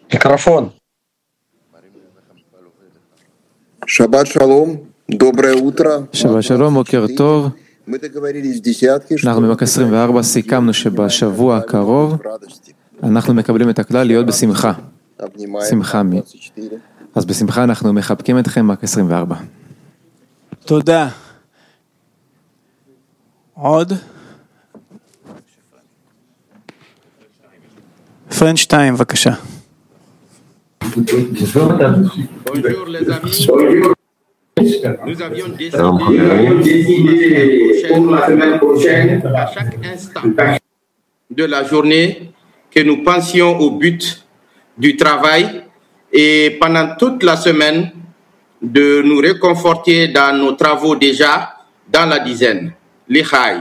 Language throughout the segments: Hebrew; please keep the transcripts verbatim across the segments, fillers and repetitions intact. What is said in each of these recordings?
Микрофон. Шаббат шалом, доброе утро. שבת שלום, בוקר טוב. אנחנו במכה עשרים וארבע סיכמנו שבשבוע הקרוב אנחנו מקבלים את הכלל להיות בשמחה. שמחה מי. אז בשמחה אנחנו מחבקים אתכם במכה עשרים וארבע. תודה. עוד? פרנד שתיים, בבקשה. Bonjour les amis. Nous avions décidé pour la semaine prochaine, à chaque instant de la journée, que nous pensions au but du travail et pendant toute la semaine de nous réconforter dans nos travaux déjà dans la dizaine. L'Ichaï.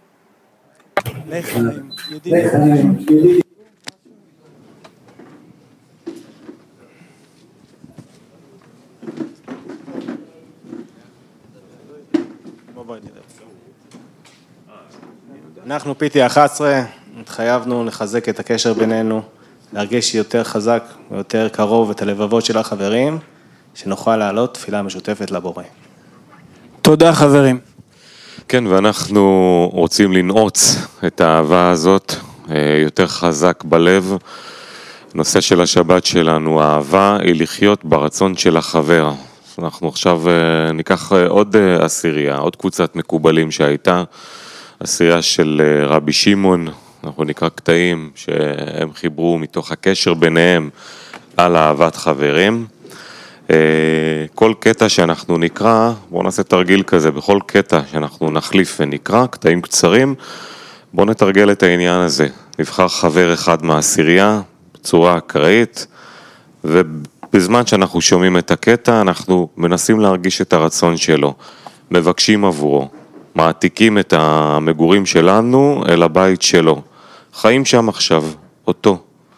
אנחנו פיטי אחת עשרה, התחייבנו לחזק את הקשר בינינו, להרגיש יותר חזק ויותר קרוב את הלבבות של החברים, שנוכל לעלות תפילה משותפת לבורא. תודה חברים. כן, ואנחנו רוצים לנעוץ את האהבה הזאת יותר חזק בלב. נושא של השבת שלנו, האהבה היא לחיות ברצון של החבר. אנחנו עכשיו ניקח עוד עשירייה, עוד קבוצת מקובלים שהייתה, עשירייה של רבי שמעון, אנחנו נקרא קטעים שהם חיברו מתוך הקשר ביניהם על אהבת חברים. כל קטע שאנחנו נקרא, בואו נעשה תרגיל כזה, בכל קטע שאנחנו נחליף ונקרא, קטעים קצרים, בואו נתרגל את העניין הזה. נבחר חבר אחד מהעשירייה בצורה אקראית, ובזמן שאנחנו שומעים את הקטע, אנחנו מנסים להרגיש את הרצון שלו, מבקשים עבורו. מעתיקים את המגורים שלנו אל הבית שלו. חיים שם עכשיו, אותו.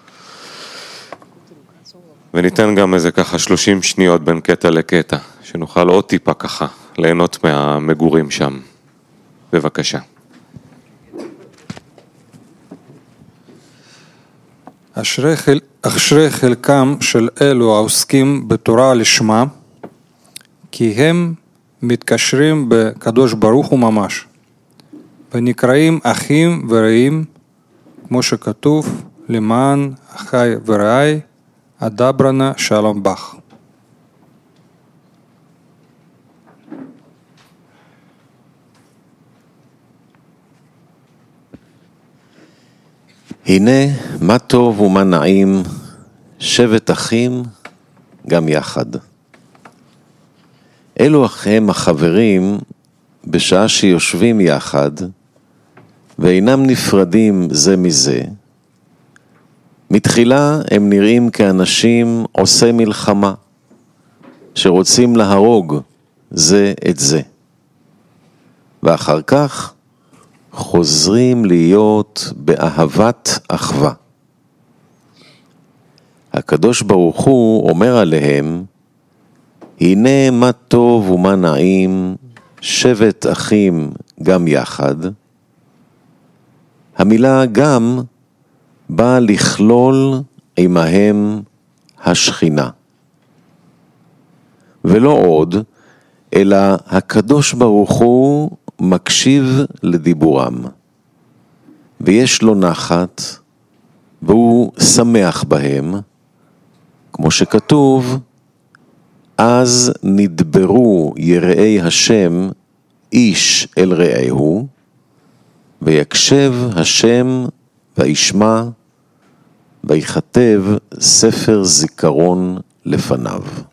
וניתן גם איזה ככה שלושים שניות בין קטע לקטע, שנוכל עוד טיפה ככה ליהנות מהמגורים שם. בבקשה. אשרי, חל... אשרי חלקם של אלו העוסקים בתורה לשמה, כי הם מתקשרים בקדוש ברוך הוא ממש, ונקראים אחים ורעים, כמו שכתוב, למען אחי ורעי, אדברנה שלום בך. הנה מה טוב ומה נעים, שבט אחים גם יחד. אלו הם החברים בשעה שיושבים יחד ואינם נפרדים זה מזה. מתחילה הם נראים כאנשים עושי מלחמה שרוצים להרוג זה את זה. ואחר כך חוזרים להיות באהבת אחווה. הקדוש ברוך הוא אומר עליהם, הנה מה טוב ומה נעים, שבט אחים גם יחד. המילה גם באה לכלול עמהם השכינה. ולא עוד, אלא הקדוש ברוך הוא מקשיב לדיבורם. ויש לו נחת, והוא שמח בהם, כמו שכתוב, אז נדברו יראי השם איש אל רעהו, ויקשב השם וישמע, ויכתב ספר זיכרון לפניו.